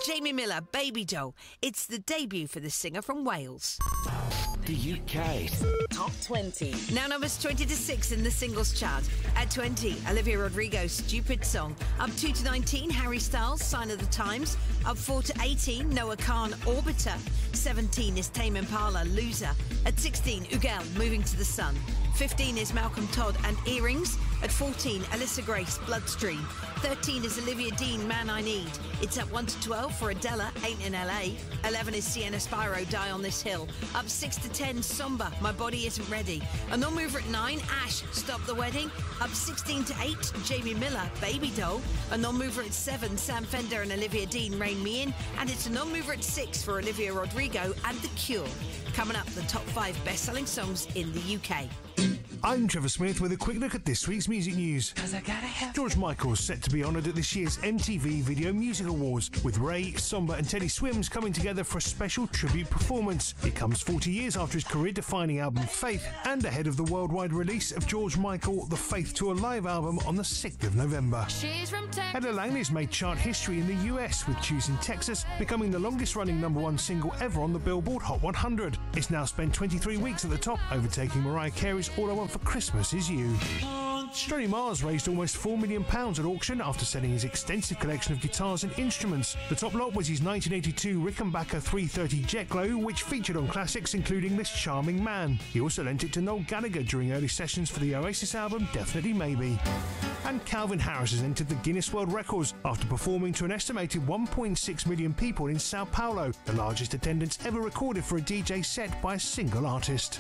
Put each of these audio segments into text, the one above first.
Jamie Miller, Baby Doll. It's the debut for the singer from Wales. The UK Top 20. Now numbers 20 to 6 in the singles chart. At 20, Olivia Rodrigo, Stupid Song. Up 2 to 19, Harry Styles, Sign of the Times. Up 4 to 18, Noah Khan, Orbiter. 17 is Tame Impala, Loser. At 16, Ugel, Moving to the Sun. 15 is Malcolm Todd and Earrings. At 14, Alyssa Grace, Bloodstream. 13 is Olivia Dean, Man I Need. It's up 1 to 12 for Adela, Ain't in LA. 11 is Sienna Spyro, Die on This Hill. Up 6 to 10, Somber, My Body Isn't Ready. A non-mover at 9, Ash, Stop the Wedding. Up 16 to 8, Jamie Miller, Baby Doll. A non-mover at 7, Sam Fender and Olivia Dean, Rein Me In. And it's a non-mover at 6 for Olivia Rodrigo and The Cure. Coming up, the top 5 best-selling songs in the UK. I'm Trevor Smith with a quick look at this week's music news. George Michael's set to be honoured at this year's MTV Video Music Awards, with Ray, Somber and Teddy Swims coming together for a special tribute performance. It comes 40 years after his career-defining album Faith, and ahead of the worldwide release of George Michael, the Faith Tour live album on the 6th of November. Ella Langley's made chart history in the US, with Choosing Texas becoming the longest-running #1 single ever on the Billboard Hot 100. It's now spent 23 weeks at the top, overtaking Mariah Carey's All I Want for Christmas Is You. Johnny Marrs raised almost £4 million at auction after selling his extensive collection of guitars and instruments. The top lot was his 1982 Rickenbacker 330 Jet Glow, which featured on classics including This Charming Man. He also lent it to Noel Gallagher during early sessions for the Oasis album Definitely Maybe. And Calvin Harris has entered the Guinness World Records after performing to an estimated 1.6 million people in Sao Paulo, the largest attendance ever recorded for a DJ set by a single artist.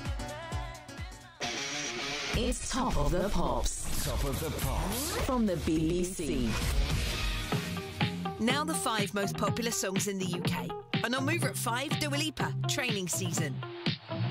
It's Top of the Pops. Top of the Pops From the BBC. Now the 5 most popular songs in the UK. A non-mover at 5, Dua Lipa, Training Season.